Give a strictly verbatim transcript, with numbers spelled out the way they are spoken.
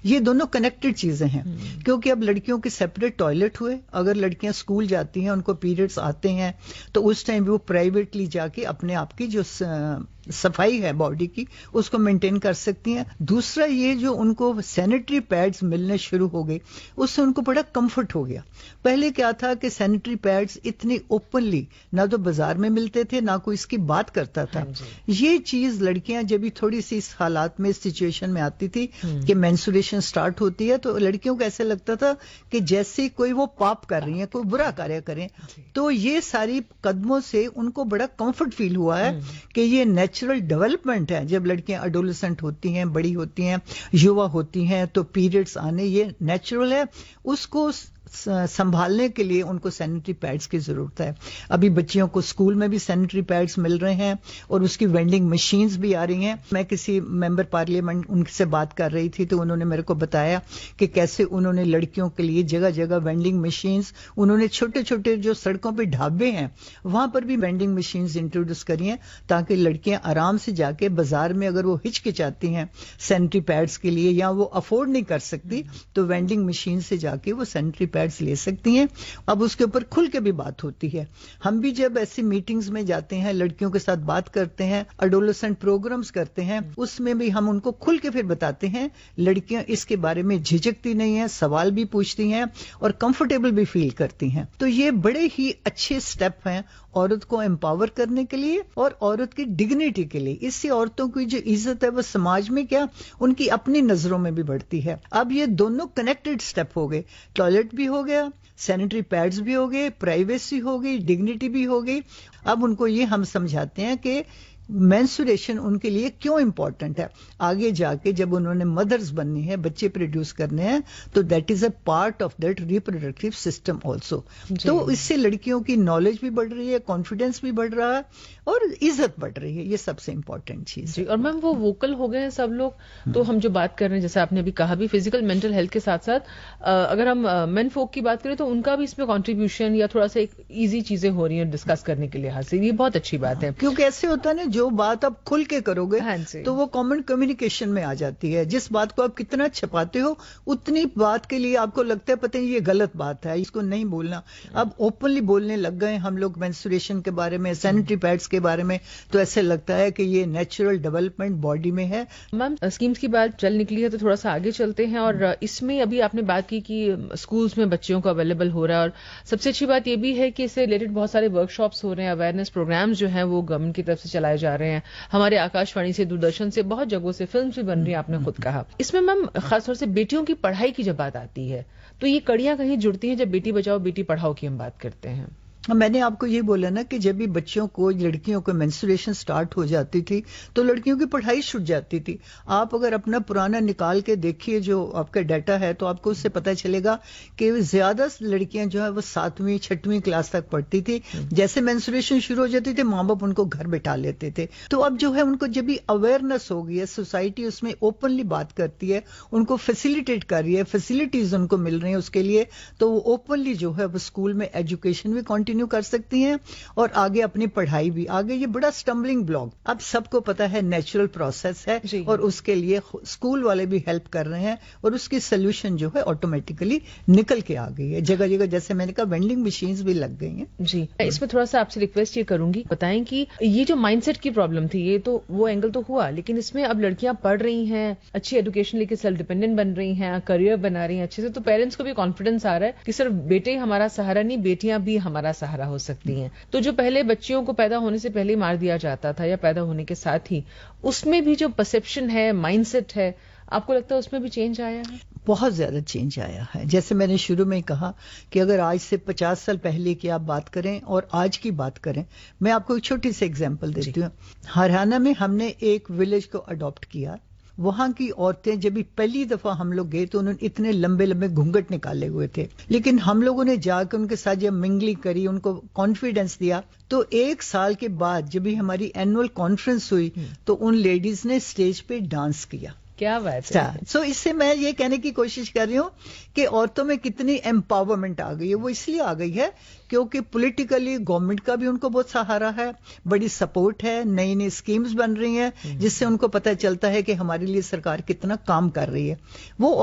یہ دونوں کنیکٹڈ چیزیں ہیں، کیونکہ اب لڑکیوں کے سیپریٹ ٹوائلٹ ہوئے، اگر لڑکیاں اسکول جاتی ہیں ان کو پیریڈس آتے ہیں تو اس ٹائم وہ پرائیویٹلی جا کے اپنے آپ کی جو صفائی ہے باڈی کی اس کو مینٹین کر سکتی ہیں. دوسرا یہ جو ان کو سینیٹری پیڈز ملنے شروع ہو گئے اس سے ان کو بڑا کمفرٹ ہو گیا. پہلے کیا تھا کہ سینیٹری پیڈز اتنی اوپنلی نہ تو بازار میں ملتے تھے نہ کوئی اس کی بات کرتا تھا. یہ چیز لڑکیاں جب بھی تھوڑی سی اس حالات میں اس سچویشن میں آتی تھی کہ مینسوریشن سٹارٹ ہوتی ہے تو لڑکیوں کو ایسے لگتا تھا کہ جیسے کوئی وہ پاپ کر رہی ہیں، کوئی برا کاریہ کریں. تو یہ ساری قدموں سے ان کو بڑا کمفرٹ فیل ہوا ہے کہ یہ نیچرل ڈیولپمنٹ ہے. جب لڑکیاں اڈولسنٹ ہوتی ہیں، بڑی ہوتی ہیں، یووا ہوتی ہیں تو پیریڈز آنے یہ نیچرل ہے. اس کو سنبھالنے کے لیے ان کو سینیٹری پیڈز کی ضرورت ہے. ابھی بچیوں کو اسکول میں بھی سینیٹری پیڈز مل رہے ہیں اور اس کی وینڈنگ مشینز بھی آ رہی ہیں. میں کسی ممبر پارلیمنٹ ان سے بات کر رہی تھی تو انہوں نے میرے کو بتایا کہ کیسے انہوں نے لڑکیوں کے لیے جگہ جگہ وینڈنگ مشینز، انہوں نے چھوٹے چھوٹے جو سڑکوں پہ ڈھابے ہیں وہاں پر بھی وینڈنگ مشینز انٹروڈیوس کری ہیں تاکہ لڑکیاں آرام سے جا کے بازار میں اگر وہ ہچکچاتی ہیں سینیٹری پیڈز کے لیے یا وہ افورڈ نہیں کر سکتی تو وینڈنگ مشین سے جا کے وہ سینیٹری پیڈز لے سکتی ہیں. اب اس کے اوپر کھل کے بھی بات ہوتی ہے. ہم بھی جب ایسی میٹنگز میں جاتے ہیں لڑکیوں کے ساتھ بات کرتے ہیں، اڈولسنٹ پروگرامز کرتے ہیں، اس میں بھی ہم ان کو کھل کے پھر بتاتے ہیں. لڑکیاں اس کے بارے میں جھجکتی نہیں ہیں، سوال بھی پوچھتی ہیں اور کمفرٹیبل بھی فیل کرتی ہیں. تو یہ بڑے ہی اچھے سٹیپ ہیں عورت کو امپاور کرنے کے لیے اور عورت کی ڈگنیٹی کے لیے. اس سے عورتوں کی جو عزت ہے وہ سماج میں کیا ان کی اپنی نظروں میں بھی بڑھتی ہے. اب یہ دونوں کنیکٹڈ سٹیپ ہو گئے، ٹوائلٹ بھی ہو گیا، سینیٹری پیڈز بھی ہو گئے، پرائیویسی ہو گئی، ڈگنیٹی بھی ہو گئی. اب ان کو یہ ہم سمجھاتے ہیں کہ مینسوریشن ان کے لیے کیوں امپورٹنٹ ہے. آگے جا کے جب انہوں نے مدرز بننی ہے، بچے پروڈیوس کرنے ہیں تو that is a part of that reproductive system also. تو اس سے لڑکیوں کی نالج بھی بڑھ رہی ہے، کانفیڈینس بھی بڑھ رہا ہے اور عزت بڑھ رہی ہے. یہ سب سے امپورٹنٹ چیز جی. اور میم وہ ووکل ہو گئے ہیں سب لوگ. تو ہم جو بات کر رہے ہیں جیسے آپ نے ابھی کہا بھی فزیکل مینٹل ہیلتھ کے ساتھ ساتھ اگر ہم مین فوک کی بات کریں تو ان کا بھی اس میں کنٹریبیوشن یا تھوڑا سا ایک ایزی چیزیں ہو رہی ہیں ڈسکس کرنے کے لحاظ سے. یہ بہت اچھی بات ہے کیونکہ ایسے ہوتا ہے نا جو بات آپ کھل کے کرو گے تو وہ کامن کمیونیکیشن میں آ جاتی ہے. جس بات کو آپ کتنا چھپاتے ہو اتنی بات کے لیے آپ کو لگتا ہے پتہ نہیں یہ غلط بات ہے، اس کو نہیں بولنا. اب اوپنلی بولنے لگ گئے ہم لوگ مینسوریشن کے بارے میں، سینیٹری پیڈز کے بارے میں، تو ایسے لگتا ہے کہ یہ نیچرل ڈیولپمنٹ باڈی میں ہے. میم اسکیمز کی بات چل نکلی ہے تو تھوڑا سا آگے چلتے ہیں. اور اس میں ابھی آپ نے بات کی کہ اسکولز میں بچیوں کو اویلیبل ہو رہا ہے اور سب سے اچھی بات یہ بھی ہے کہ اس سے ریلیٹڈ بہت سارے ورک شاپس ہو رہے ہیں، اویئرنیس پروگرامز جو ہیں وہ گورنمنٹ کی طرف سے چلائے جا رہے ہیں. ہمارے آکاش وانی سے، دوردرشن سے، بہت جگہوں سے فلمز بھی بن رہی ہیں. آپ نے خود کہا اس میں میم خاص طور سے بیٹیوں کی پڑھائی کی جب بات آتی ہے تو یہ کڑیاں کہیں جڑتی ہیں جب بیٹی بچاؤ بیٹی پڑھاؤ کی ہم بات کرتے ہیں. میں نے آپ کو یہ بولا نا کہ جب بھی بچوں کو، لڑکیوں کو مینسوریشن سٹارٹ ہو جاتی تھی تو لڑکیوں کی پڑھائی چھوٹ جاتی تھی. آپ اگر اپنا پرانا نکال کے دیکھیے جو آپ کا ڈیٹا ہے تو آپ کو اس سے پتہ چلے گا کہ زیادہ لڑکیاں جو ہے وہ ساتویں چھٹویں کلاس تک پڑھتی تھی. جیسے مینسوریشن شروع ہو جاتی تھی ماں باپ ان کو گھر بٹھا لیتے تھے. تو اب جو ہے ان کو جب بھی اویئرنیس ہو گئی ہے، سوسائٹی اس میں اوپنلی بات کرتی ہے، ان کو فیسیلیٹیٹ کر رہی ہے، فیسلٹیز ان کو مل رہی ہیں اس کے لیے، تو وہ اوپنلی جو ہے وہ اسکول میں ایجوکیشن بھی کنٹینیو کر سکتی ہیں اور آگے اپنی پڑھائی بھی. آگے یہ بڑا سٹمبلنگ بلاک اب سب کو پتا ہے نیچرل پروسیس ہے جی. اور اس کے لیے اسکول والے بھی ہیلپ کر رہے ہیں اور اس کی سولوشن جو ہے آٹومیٹیکلی نکل کے آ گئی ہے. جگہ جگہ جیسے میں نے کہا وینڈنگ مشینز بھی لگ گئی ہیں. جی اس میں تھوڑا سا آپ سے ریکویسٹ یہ کروں گی بتائیں کہ یہ جو مائنڈ سیٹ کی پرابلم تھی یہ تو وہ اینگل تو ہوا، لیکن اس میں اب لڑکیاں پڑھ رہی ہیں، اچھی ایجوکیشن لے کے سیلف ڈیپینڈنٹ بن رہی ہیں، کریئر بنا رہی ہیں اچھے سے، تو پیرنٹس کو بھی کانفیڈنس آ رہا ہے کہ صرف بیٹے ہمارا سہارا نہیں، بیٹیاں بھی ہمارا سہارا ہو سکتی ہیں. تو جو پہلے بچیوں کو پیدا ہونے سے پہلے مار دیا جاتا تھا یا پیدا ہونے کے ساتھ ہی، اس میں بھی جو پرسپشن ہے، مائنڈ سیٹ ہے، آپ کو لگتا ہے اس میں بھی چینج آیا ہے؟ بہت زیادہ چینج آیا ہے. جیسے میں نے شروع میں کہا کہ اگر آج سے پچاس سال پہلے کی آپ بات کریں اور آج کی بات کریں، میں آپ کو ایک چھوٹی سی ایگزامپل دیتی ہوں. ہریانہ میں ہم نے ایک ولیج کو اڈاپٹ کیا. وہاں کی عورتیں جب پہلی دفعہ ہم لوگ گئے تو انہوں نے اتنے لمبے لمبے گھونگھٹ نکالے ہوئے تھے، لیکن ہم لوگوں نے جا کے ان کے ساتھ جب منگلنگ کری، ان کو کانفیڈنس دیا، تو ایک سال کے بعد جب بھی ہماری اینوئل کانفرنس ہوئی تو ان لیڈیز نے اسٹیج پہ ڈانس کیا. کیا بات ہے. سو اس سے میں یہ کہنے کی کوشش کر رہی ہوں کہ عورتوں میں کتنی امپاورمنٹ آ گئی ہے. وہ اس لیے آ گئی ہے کیونکہ پولیٹیکلی گورنمنٹ کا بھی ان کو بہت سہارا ہے، بڑی سپورٹ ہے، نئی نئی اسکیمز بن رہی ہیں جس سے ان کو پتہ چلتا ہے کہ ہمارے لیے سرکار کتنا کام کر رہی ہے. وہ